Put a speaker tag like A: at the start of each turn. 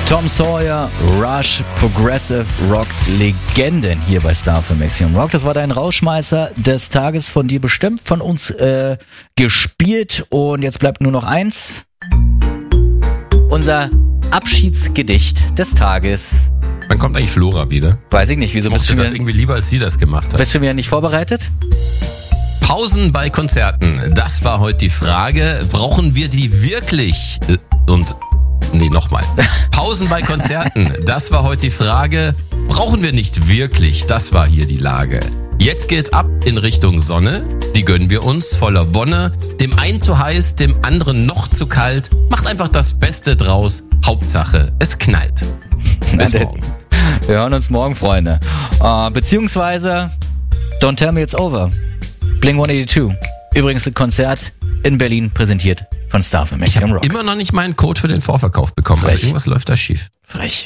A: Tom Sawyer, Rush, Progressive Rock Legenden hier bei Star für Maximum Rock. Das war dein Rauschmeißer des Tages, von dir bestimmt, von uns gespielt. Und jetzt bleibt nur noch eins. Unser Abschiedsgedicht des Tages.
B: Wann kommt eigentlich Flora wieder?
A: Weiß ich nicht, wieso bist du
B: das irgendwie lieber, als sie das gemacht hat?
A: Bist du wieder nicht vorbereitet?
B: Pausen bei Konzerten, das war heute die Frage. Brauchen wir die wirklich? Nochmal. Pausen bei Konzerten, das war heute die Frage. Brauchen wir nicht wirklich? Das war hier die Lage. Jetzt geht's ab in Richtung Sonne. Die gönnen wir uns voller Wonne. Dem einen zu heiß, dem anderen noch zu kalt. Macht einfach das Beste draus. Hauptsache, es knallt. Bis morgen.
A: Wir hören uns morgen, Freunde. Beziehungsweise Don't Tell Me It's Over. Blink 182. Übrigens ein Konzert in Berlin präsentiert von Star für Maximum Rock.
B: Immer noch nicht meinen Code für den Vorverkauf bekommen.
A: Frech.
B: Also irgendwas läuft da schief.
A: Frech.